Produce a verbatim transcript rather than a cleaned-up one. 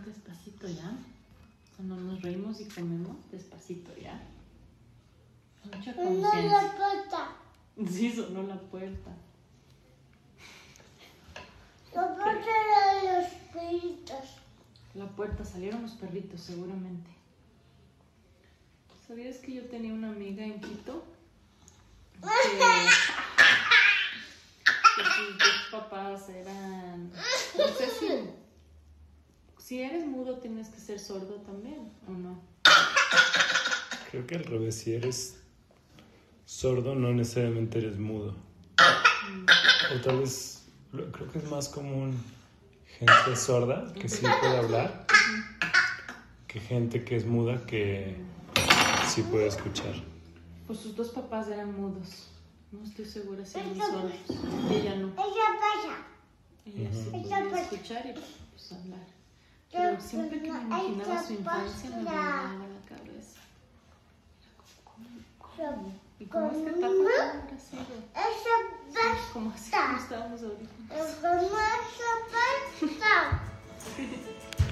despacito ya. Cuando nos reímos y comemos, despacito ya. Mucha conciencia. Sonó la puerta. Sí, sonó la puerta. La puerta era de los perritos. La puerta, salieron los perritos seguramente. ¿Sabías que yo tenía una amiga en Quito? Que, que sus dos papás eran... No sé si... Si eres mudo tienes que ser sordo también, ¿o no? Creo que al revés, si eres sordo no necesariamente eres mudo. Mm. O tal vez, creo que es más común gente sorda que sí puede hablar, que gente que es muda que sí puede escuchar. Pues sus dos papás eran mudos. No estoy segura si eran sordos. Ella no. Ella pasa. Ella sí podía escuchar y pues hablar. Pero siempre que me imaginaba su infancia me venía a la cabeza. ¿Cómo? ¿Y cómo es que tapa tan gracioso? Esa Como así como estábamos ahorita. pasta. Como esa pasta.